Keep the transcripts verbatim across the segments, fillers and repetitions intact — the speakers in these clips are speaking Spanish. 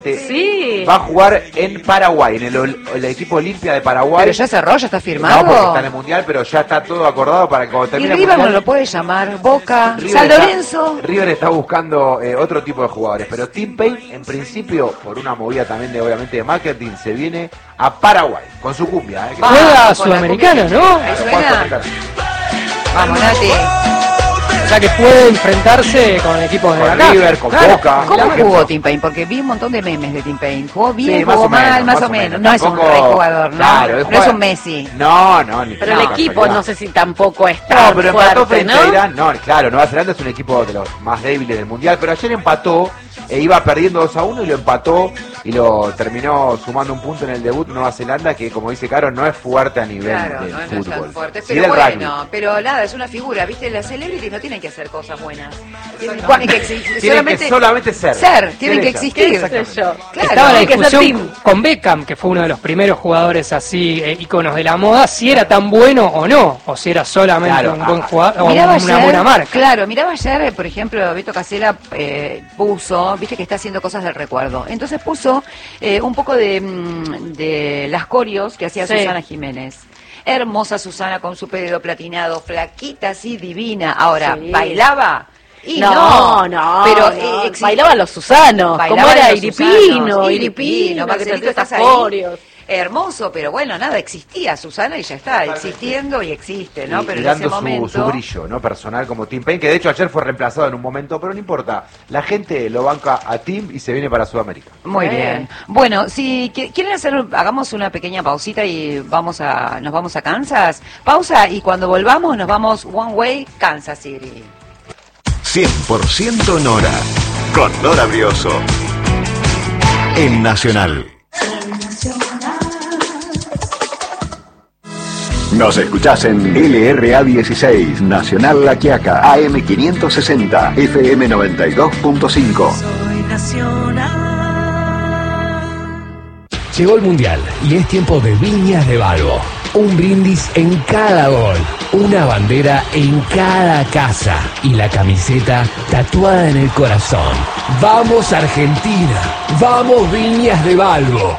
Sí. Va a jugar en Paraguay, en el, el equipo Olimpia de Paraguay. Pero ya cerró, ya está firmado. No, porque está en el Mundial, pero ya está todo acordado para que cuando Y termine el River no Mundial. lo puede llamar, Boca, River San está- Lorenzo. River está buscando eh, otro tipo de jugadores, pero Tim Payne, en principio, por una movida también de obviamente de marketing, se viene a Paraguay con su cumbia. Eh, que- Juega con Sudamericana, la ¿no? Ahí Juega suena. Sudamericana. Vamos, Nati. O sea que puede enfrentarse con equipos de Con acá. River, con Claro. Boca. ¿Cómo Claro. jugó Tim Payne? Porque vi un montón de memes de Tim Payne. ¿Jugó bien, Sí, más jugó o mal, menos, más o menos? No es un Tampoco- re jugador, ¿no? Claro, no juega- es un Messi. No, no, ni Pero no, el equipo casualidad. no sé si tampoco es No, tan pero empató fuerte, frente ¿no? a Irán. No, claro, Nueva Zelanda es un equipo de los más débiles del Mundial, pero ayer empató, e iba perdiendo dos a uno y lo empató y lo terminó sumando un punto en el debut Nueva Zelanda, que como dice Caro, no es fuerte a nivel Claro, del no, no es fútbol. tan fuerte. Sí Pero del bueno, rugby. pero nada, es una figura, ¿viste? Las celebrities no tienen que hacer cosas buenas. Tienen, No. tienen que existir. Tienen solamente, que solamente ser. ser, tienen que Ser existir. ella. ¿Qué sé yo? Claro, Estaba la hay que ser discusión team. con Beckham, que fue uno de los primeros jugadores así, eh, íconos de la moda, si era tan bueno o no, o si era solamente Claro, un buen ah, jugador o Miraba una ayer, buena marca. Claro, miraba ayer, eh, por ejemplo, Beto Casella eh, puso, viste que está haciendo cosas del recuerdo. Entonces puso eh, un poco de, mm, de las corios que hacía Sí. Susana Jiménez. Hermosa Susana con su pelo platinado, flaquita así, divina. Ahora, Sí. ¿bailaba? Y No, no, pero no. eh, exi- Bailaban los Susanos, Bailaban como era los Iripino, Susanos, Iripino, que Marcelito, te hacía estás ahí. corios. Hermoso, pero bueno, nada, existía Susana y ya está, existiendo y existe, ¿no? Y- Pero y en ese dando su, momento... su brillo, ¿no? Personal como Tim Payne, que de hecho ayer fue reemplazado en un momento, pero no importa. La gente lo banca a Tim y se viene para Sudamérica. Muy Bien. bien. Bueno, si qui- quieren hacer, hagamos una pequeña pausita y vamos a, nos vamos a Kansas. Pausa y cuando volvamos nos vamos One Way, Kansas City. cien por ciento Nora, con Nora Brioso, en Nacional. Nos escuchás en L R A dieciséis, Nacional La Quiaca, A M quinientos sesenta, F M noventa y dos punto cinco. Llegó el Mundial y es tiempo de Viñas de Balbo. Un brindis en cada gol, una bandera en cada casa y la camiseta tatuada en el corazón. ¡Vamos Argentina! ¡Vamos Viñas de Balbo!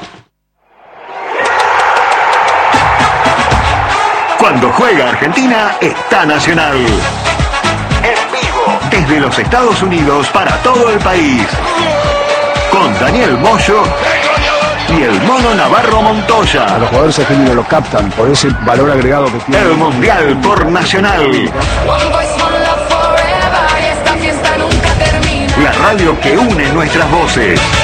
Cuando juega Argentina, está Nacional. En vivo, desde los Estados Unidos para todo el país. Con Daniel Moyo y el Mono Navarro Montoya. A los jugadores argentinos lo captan por ese valor agregado que tiene. El Mundial por Nacional. La radio que une nuestras voces.